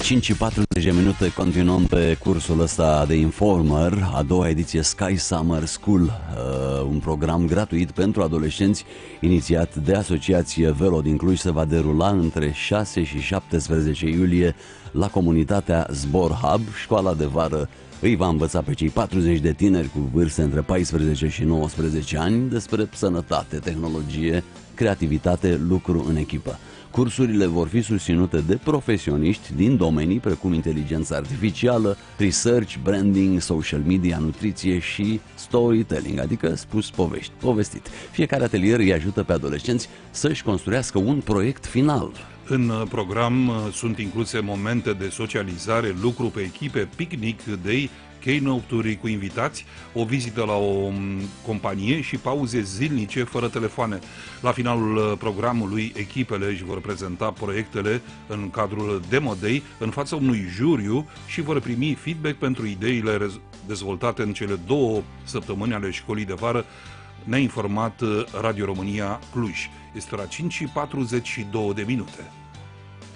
5:40, continuăm pe cursul ăsta de Informer, a doua ediție Sky Summer School, un program gratuit pentru adolescenți inițiat de Asociație Velo din Cluj. Se va derula între 6 și 17 iulie la comunitatea Zbor Hub. Școala de vară îi va învăța pe cei 40 de tineri cu vârste între 14 și 19 ani despre sănătate, tehnologie, creativitate, lucru în echipă. Cursurile vor fi susținute de profesioniști din domenii precum inteligența artificială, research, branding, social media, nutriție și storytelling, adică spus povestit. Fiecare atelier îi ajută pe adolescenți să-și construiască un proiect final. În program sunt incluse momente de socializare, lucru pe echipe, picnic, day, keynote-uri cu invitați, o vizită la o companie și pauze zilnice fără telefoane. La finalul programului, echipele își vor prezenta proiectele în cadrul Demo Day în fața unui juriu și vor primi feedback pentru ideile dezvoltate în cele 2 săptămâni ale școlii de vară, ne-a informat Radio România Cluj. Este la 5:42.